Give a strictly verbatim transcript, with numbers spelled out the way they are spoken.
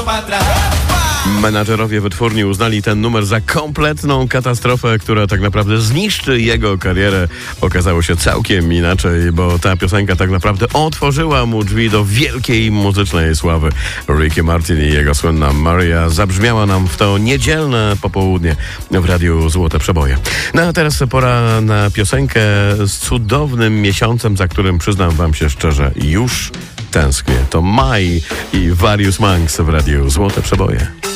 para atrás. Menadżerowie wytwórni uznali ten numer za kompletną katastrofę, która tak naprawdę zniszczy jego karierę. Okazało się całkiem inaczej, bo ta piosenka tak naprawdę otworzyła mu drzwi do wielkiej muzycznej sławy. Ricky Martin i jego słynna Maria zabrzmiała nam w to niedzielne popołudnie w Radiu Złote Przeboje. No a teraz pora na piosenkę z cudownym miesiącem, za którym przyznam wam się szczerze, już tęsknię. To maj i Various Monks w Radiu Złote Przeboje.